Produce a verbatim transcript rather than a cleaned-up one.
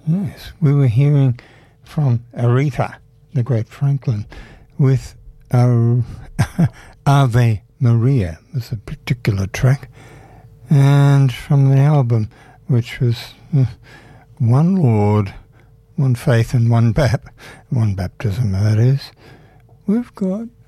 Yes, we were hearing from Aretha, the great Franklin, with uh, Ave Maria was a particular track, and from the album, which was uh, One Lord, One Faith and One Bap, One Baptism, that is, we've got